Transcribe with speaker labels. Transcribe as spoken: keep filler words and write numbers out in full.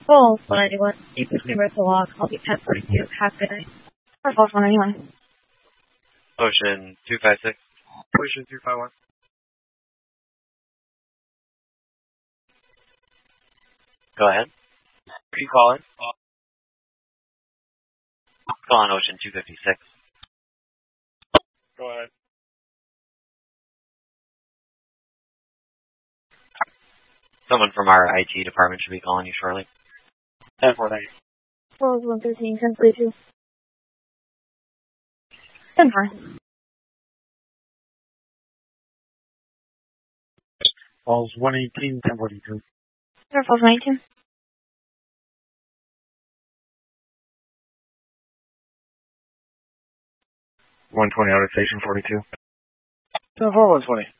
Speaker 1: Falls one ninety-one, Deep Universal Log, I'll be ten forty-two, half good night. Or Falls one ninety-one.
Speaker 2: Ocean two five six.
Speaker 3: Ocean two five one.
Speaker 2: Go ahead.
Speaker 3: Are you calling?
Speaker 2: Calling Ocean two fifty-six.
Speaker 3: Go ahead.
Speaker 2: Someone from our I T department should be calling you shortly.
Speaker 3: ten forty-nine.
Speaker 1: Falls one thirteen, ten forty-two. ten four.
Speaker 3: Falls one eighteen, ten forty-two.
Speaker 1: Or Falls one eighteen.
Speaker 3: one twenty out of station forty-two. ten four, one twenty.